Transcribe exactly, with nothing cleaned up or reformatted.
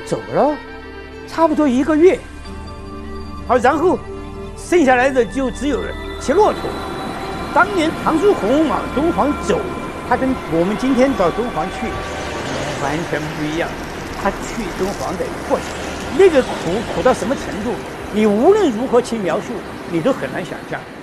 走了，差不多一个月。好，然后剩下来的就只有骑骆驼。当年唐叔红往敦煌走，他跟我们今天到敦煌去完全不一样。他去敦煌的过程，那个苦苦到什么程度，你无论如何去描述，你都很难想象。